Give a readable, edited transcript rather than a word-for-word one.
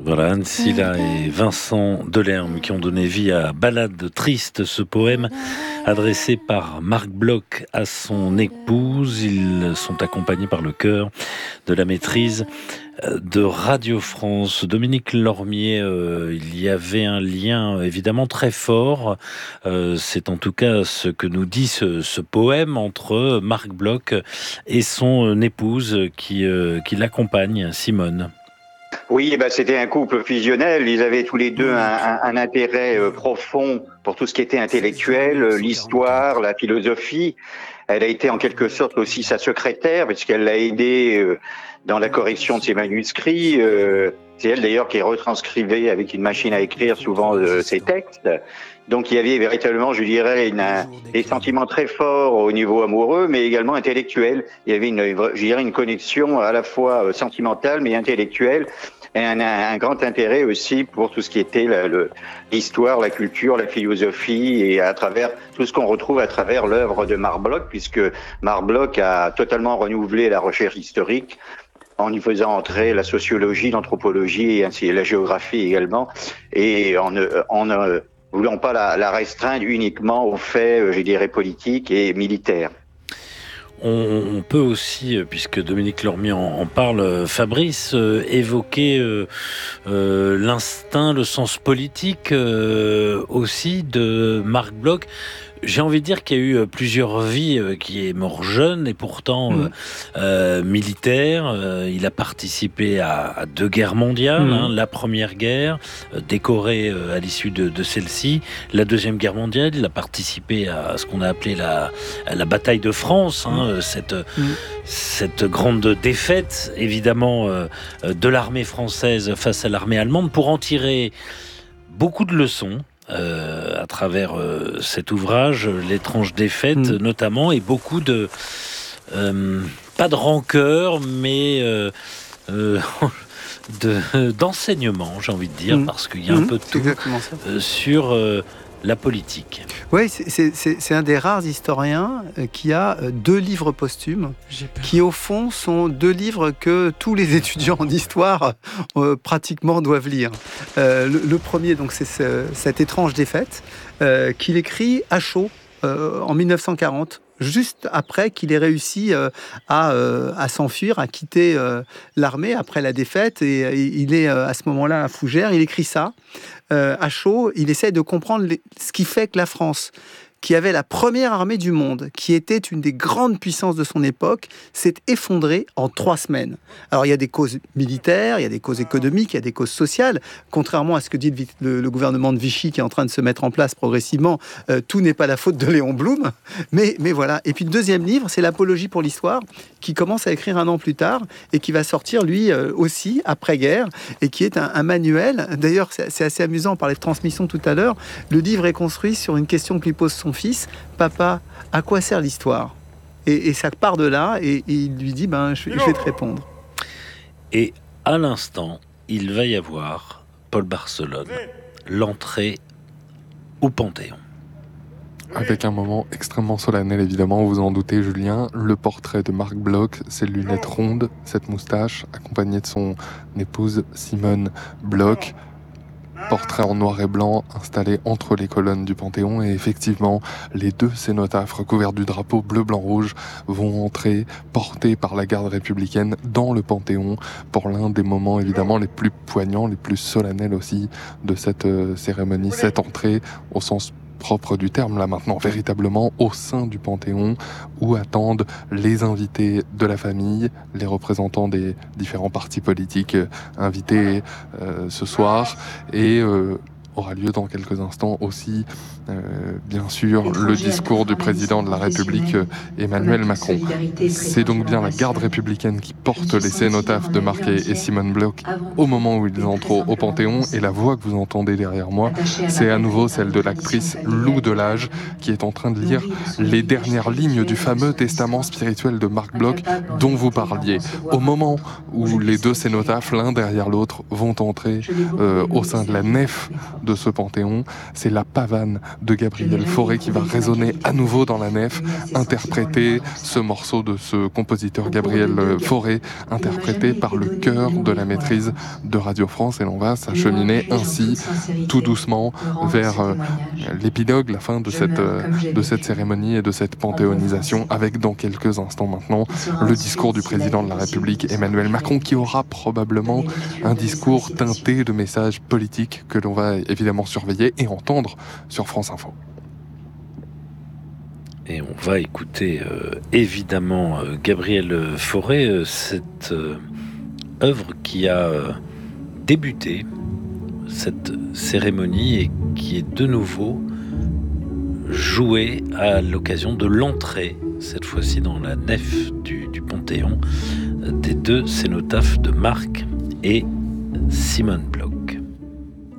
Voilà, Anne Silla et Vincent Delerme qui ont donné vie à Ballade triste, ce poème adressé par Marc Bloch à son épouse. Ils sont accompagnés par le chœur de la maîtrise de Radio France. Dominique Lormier, il y avait un lien évidemment très fort. C'est en tout cas ce que nous dit ce poème entre Marc Bloch et son épouse qui l'accompagne, Simone. Oui, c'était un couple fusionnel. Ils avaient tous les deux un intérêt profond pour tout ce qui était intellectuel, l'histoire, la philosophie. Elle a été en quelque sorte aussi sa secrétaire, puisqu'elle l'a aidé dans la correction de ses manuscrits. C'est elle d'ailleurs qui retranscrivait avec une machine à écrire souvent ses textes. Donc il y avait véritablement, je dirais, des sentiments très forts au niveau amoureux, mais également intellectuel. Il y avait une connexion à la fois sentimentale mais intellectuelle, et un grand intérêt aussi pour tout ce qui était l'histoire, la culture, la philosophie, et à travers tout ce qu'on retrouve à travers l'œuvre de Marc Bloch, puisque Marc Bloch a totalement renouvelé la recherche historique en y faisant entrer la sociologie, l'anthropologie et ainsi la géographie également, et en ne voulant pas la restreindre uniquement aux faits, je dirais, politiques et militaires. On peut aussi, puisque Dominique Lormier en parle, Fabrice, évoquer l'instinct, le sens politique aussi de Marc Bloch. J'ai envie de dire qu'il y a eu plusieurs vies, qui est mort jeune et pourtant militaire. Il a participé à 2 guerres mondiales, la Première Guerre, décoré à l'issue de celle-ci. La Deuxième Guerre mondiale, il a participé à ce qu'on a appelé la bataille de France, cette grande défaite, évidemment, de l'armée française face à l'armée allemande, pour en tirer beaucoup de leçons. À travers cet ouvrage, L'étrange défaite notamment, et beaucoup de pas de rancœur, mais d'enseignement, j'ai envie de dire, parce qu'il y a un peu de tout sur la politique. Oui, c'est un des rares historiens qui a 2 livres posthumes, qui au fond sont 2 livres que tous les étudiants d'histoire pratiquement doivent lire. Le premier, donc, c'est cette étrange défaite qu'il écrit à chaud en 1940. Juste après qu'il ait réussi à s'enfuir, à quitter l'armée après la défaite, et il est à ce moment-là à Fougères. Il écrit ça à chaud. Il essaie de comprendre ce qui fait que la France, qui avait la première armée du monde, qui était une des grandes puissances de son époque, s'est effondrée en 3 semaines. Alors il y a des causes militaires, il y a des causes économiques, il y a des causes sociales. Contrairement à ce que dit le gouvernement de Vichy qui est en train de se mettre en place progressivement, tout n'est pas la faute de Léon Blum. Mais voilà. Et puis le deuxième livre, c'est l'Apologie pour l'histoire, qui commence à écrire 1 an plus tard et qui va sortir lui aussi après-guerre, et qui est un manuel. D'ailleurs, c'est assez amusant, on parlait de transmission tout à l'heure. Le livre est construit sur une question que lui pose son fils: papa, à quoi sert l'histoire? Et ça part de là, et il lui dit je vais te répondre. Et à l'instant, il va y avoir, Paul Barcelone, l'entrée au Panthéon. Avec un moment extrêmement solennel, évidemment, vous en doutez, Julien, le portrait de Marc Bloch, ses lunettes rondes, cette moustache, accompagné de son épouse Simone Bloch. Portrait en noir et blanc installé entre les colonnes du Panthéon, et effectivement, les 2 cénotaphes recouverts du drapeau bleu-blanc-rouge vont entrer, portés par la garde républicaine, dans le Panthéon pour l'un des moments évidemment les plus poignants, les plus solennels aussi de cette cérémonie, cette entrée au sens propre du terme, là maintenant, véritablement au sein du Panthéon, où attendent les invités de la famille, les représentants des différents partis politiques invités ce soir, et aura lieu dans quelques instants aussi, bien sûr, le discours du président de la République, Emmanuel Macron. C'est donc bien la garde républicaine qui porte les cénotaphes de Marc et Simone Bloch au moment où ils entrent au Panthéon, et la voix que vous entendez derrière moi, c'est à nouveau celle de l'actrice Lou Delage, qui est en train de lire les dernières lignes du fameux testament spirituel de Marc Bloch dont vous parliez, au moment où les 2 cénotaphes, l'un derrière l'autre, vont entrer au sein de la nef de ce Panthéon. C'est la pavane de Gabriel Fauré qui va résonner à nouveau dans la nef, interpréter ce morceau de ce compositeur Gabriel Fauré, interprété par le chœur de la maîtrise de Radio France. Et l'on va s'acheminer ainsi, tout doucement, vers l'épilogue, la fin de cette cérémonie et de cette panthéonisation, avec dans quelques instants maintenant le discours du président de la République Emmanuel Macron, qui aura probablement un discours teinté de messages politiques que l'on va évidemment surveiller et entendre sur France Info. Et on va écouter évidemment Gabriel Fauré, cette œuvre qui a débuté cette cérémonie et qui est de nouveau jouée à l'occasion de l'entrée, cette fois-ci dans la nef du Panthéon, des deux cénotaphes de Marc et Simone Bloch.